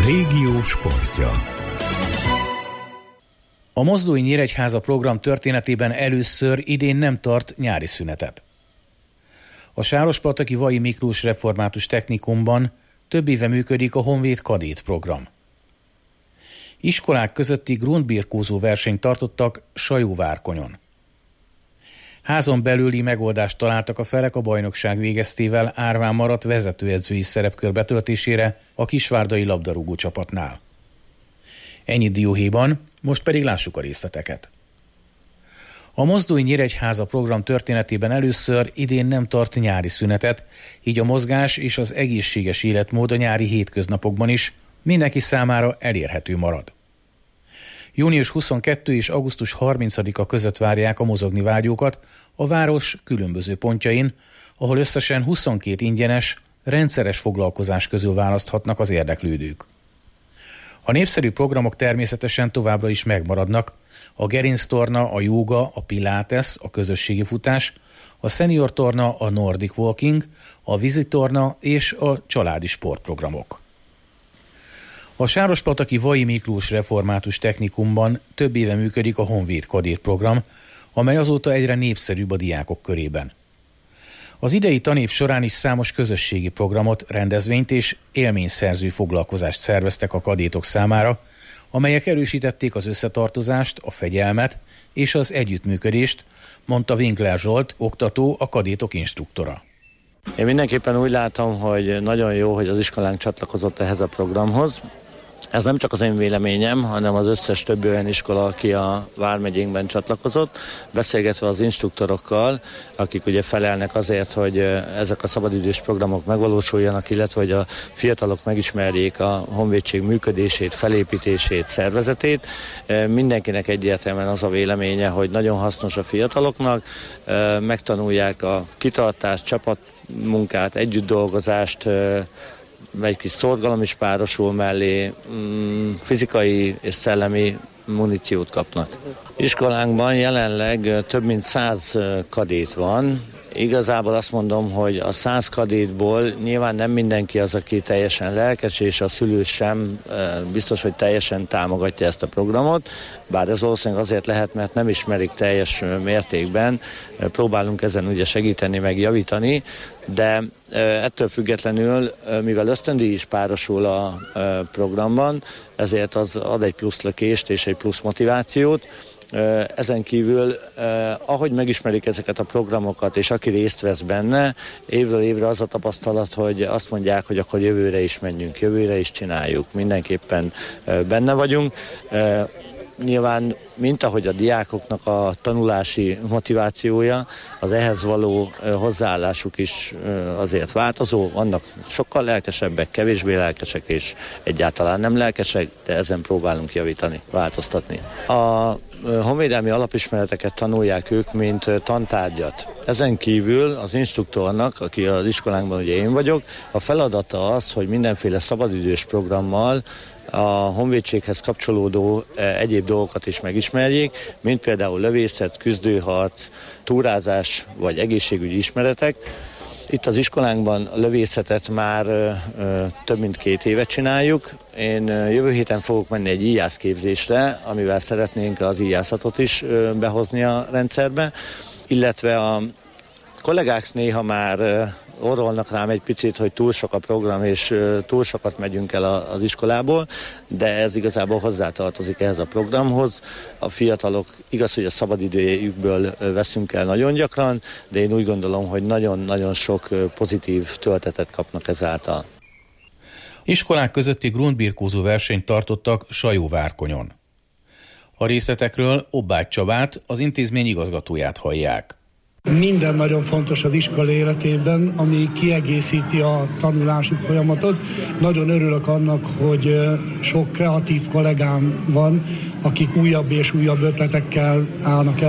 régió sportja. A Mozdói Nyíregyháza program történetében először idén nem tart nyári szünetet. A sárospataki Vai Miklós Református Technikumban több éve működik a Honvéd Kadét program. Iskolák közötti grundbirkózó versenyt tartottak Sajóvárkonyon. Házon belüli megoldást találtak a felek a bajnokság végeztével árván maradt vezetőedzői szerepkör betöltésére a kisvárdai labdarúgó csapatnál. Ennyi dióhéjban, most pedig lássuk a részleteket. A Mozdói Nyíregyháza program történetében először idén nem tart nyári szünetet, így a mozgás és az egészséges életmód a nyári hétköznapokban is mindenki számára elérhető marad. Június 22 és augusztus 30-a között várják a mozogni vágyókat a város különböző pontjain, ahol összesen 22 ingyenes, rendszeres foglalkozás közül választhatnak az érdeklődők. A népszerű programok természetesen továbbra is megmaradnak: a gerinctorna, a jóga, a pilates, a közösségi futás, a senior torna, a nordic walking, a vízitorna és a családi sportprogramok. A sárospataki Vai Miklós Református Technikumban több éve működik a Honvéd Kadét program, amely azóta egyre népszerűbb a diákok körében. Az idei tanév során is számos közösségi programot, rendezvényt és élményszerző foglalkozást szerveztek a kadétok számára, amelyek erősítették az összetartozást, a fegyelmet és az együttműködést, mondta Winkler Zsolt, oktató, a kadétok instruktora. Én mindenképpen úgy látom, hogy nagyon jó, hogy az iskolánk csatlakozott ehhez a programhoz. Ez nem csak az én véleményem, hanem az összes többi olyan iskola, aki a vármegyénkben csatlakozott, beszélgetve az instruktorokkal, akik ugye felelnek azért, hogy ezek a szabadidős programok megvalósuljanak, illetve hogy a fiatalok megismerjék a honvédség működését, felépítését, szervezetét. Mindenkinek egyértelműen az a véleménye, hogy nagyon hasznos a fiataloknak, megtanulják a kitartást, csapatmunkát, együttdolgozást, egy kis szorgalom is párosul mellé, fizikai és szellemi muníciót kapnak. Iskolánkban jelenleg több mint 100 kadét van. Igazából azt mondom, hogy a 100 kadétból nyilván nem mindenki az, aki teljesen lelkes, és a szülő sem biztos, hogy teljesen támogatja ezt a programot, bár ez valószínűleg azért lehet, mert nem ismerik teljes mértékben, próbálunk ezen ugye segíteni, meg javítani, de ettől függetlenül, mivel ösztöndíj is párosul a programban, ezért az ad egy plusz lökést és egy plusz motivációt. Ezen kívül, ahogy megismerik ezeket a programokat, és aki részt vesz benne, évről évre az a tapasztalat, hogy azt mondják, hogy akkor jövőre is menjünk, jövőre is csináljuk, mindenképpen benne vagyunk. Nyilván, mint ahogy a diákoknak a tanulási motivációja, az ehhez való hozzáállásuk is azért változó. Vannak sokkal lelkesebbek, kevésbé lelkesek és egyáltalán nem lelkesek, de ezen próbálunk javítani, változtatni. A honvédelmi alapismereteket tanulják ők, mint tantárgyat. Ezen kívül az instruktornak, aki az iskolánkban ugye én vagyok, a feladata az, hogy mindenféle szabadidős programmal a honvédséghez kapcsolódó egyéb dolgokat is megismerjék, mint például lövészet, küzdőharc, túrázás vagy egészségügyi ismeretek. Itt az iskolánkban a lövészetet már több mint 2 évet csináljuk. Én jövő héten fogok menni egy íjász képzésre, amivel szeretnénk az íjászatot is behozni a rendszerbe, illetve a kollégák néha már orrolnak rám egy picit, hogy túl sok a program, és túl sokat megyünk el az iskolából, de ez igazából hozzátartozik ehhez a programhoz. A fiatalok, igaz, hogy a szabadidőjükből veszünk el nagyon gyakran, de én úgy gondolom, hogy nagyon-nagyon sok pozitív töltetet kapnak ezáltal. Iskolák közötti grundbirkózó versenyt tartottak Sajóvárkonyon. A részletekről Obbágy Csabát, az intézmény igazgatóját hallják. Minden nagyon fontos az iskola életében, ami kiegészíti a tanulási folyamatot. Nagyon örülök annak, hogy sok kreatív kollégám van, akik újabb és újabb ötletekkel állnak